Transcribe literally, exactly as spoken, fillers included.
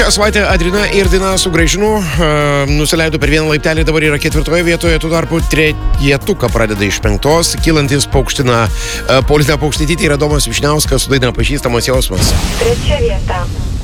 Šią savaitę Adrina ir daina sugrąžinu, uh, nusileido per vieną laiptelį, dabar yra ketvirtoje vietoje, tuo tarpu trejetuką pradeda iš penktos, kylantis paukština uh, Paulina Paukštytytė ir Adomas Vyšniauskas su daina Pažįstamas jausmas. Trečia vieta.